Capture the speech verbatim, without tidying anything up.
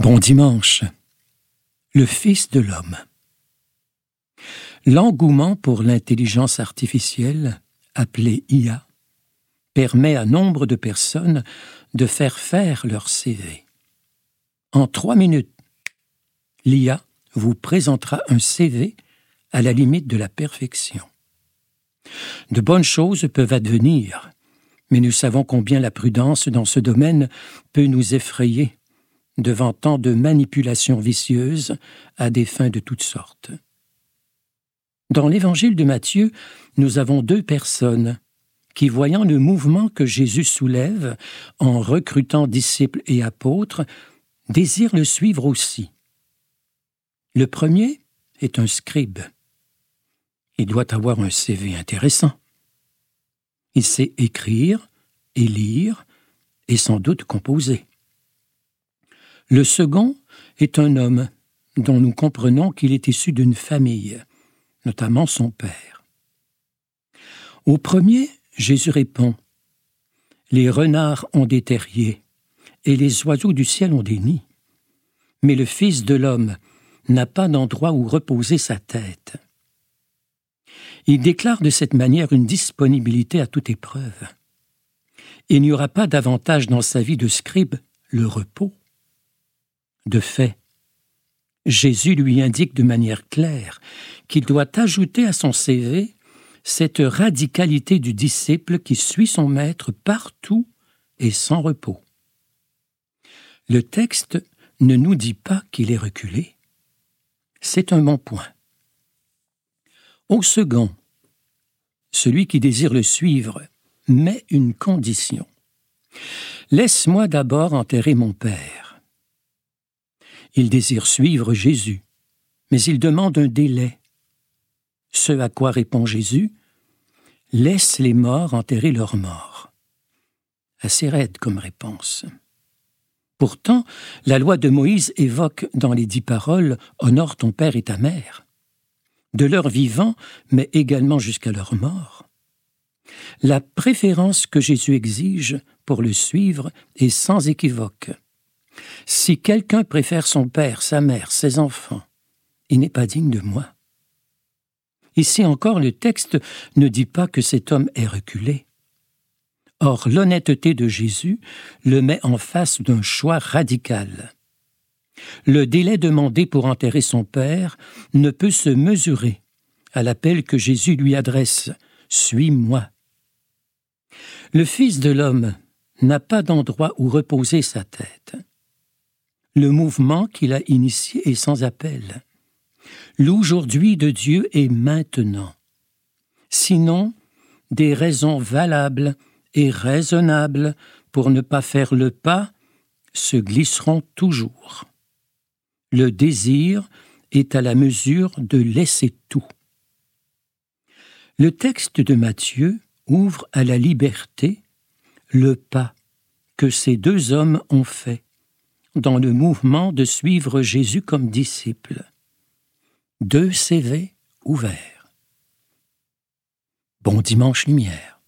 Bon dimanche. Le Fils de l'homme. L'engouement pour l'intelligence artificielle, appelée I A, permet à nombre de personnes de faire faire leur C V. En trois minutes, l'I A vous présentera un C V à la limite de la perfection. De bonnes choses peuvent advenir, mais nous savons combien la prudence dans ce domaine peut nous effrayer devant tant de manipulations vicieuses à des fins de toutes sortes. Dans l'Évangile de Matthieu, nous avons deux personnes qui, voyant le mouvement que Jésus soulève en recrutant disciples et apôtres, désirent le suivre aussi. Le premier est un scribe. Il doit avoir un C V intéressant. Il sait écrire et lire et sans doute composer. Le second est un homme dont nous comprenons qu'il est issu d'une famille, notamment son père. Au premier, Jésus répond « Les renards ont des terriers et les oiseaux du ciel ont des nids, mais le Fils de l'homme n'a pas d'endroit où reposer sa tête. » Il déclare de cette manière une disponibilité à toute épreuve. Il n'y aura pas davantage dans sa vie de scribe le repos. De fait, Jésus lui indique de manière claire qu'il doit ajouter à son C V cette radicalité du disciple qui suit son maître partout et sans repos. Le texte ne nous dit pas qu'il est reculé. C'est un bon point. Au second, celui qui désire le suivre met une condition. « Laisse-moi d'abord enterrer mon père. » Il désire suivre Jésus, mais il demande un délai. Ce à quoi répond Jésus « Laisse les morts enterrer leurs morts. » Assez raide comme réponse. Pourtant, la loi de Moïse évoque dans les dix paroles « Honore ton père et ta mère », de leur vivant, mais également jusqu'à leur mort. La préférence que Jésus exige pour le suivre est sans équivoque. Si quelqu'un préfère son père, sa mère, ses enfants, il n'est pas digne de moi. Ici encore, le texte ne dit pas que cet homme est reculé. Or, l'honnêteté de Jésus le met en face d'un choix radical. Le délai demandé pour enterrer son père ne peut se mesurer à l'appel que Jésus lui adresse « Suis-moi ». Le Fils de l'homme n'a pas d'endroit où reposer sa tête. Le mouvement qu'il a initié est sans appel. L'aujourd'hui de Dieu est maintenant. Sinon, des raisons valables et raisonnables pour ne pas faire le pas se glisseront toujours. Le désir est à la mesure de laisser tout. Le texte de Matthieu ouvre à la liberté le pas que ces deux hommes ont fait dans le mouvement de suivre Jésus comme disciple. Deux C V ouverts. Bon dimanche lumière.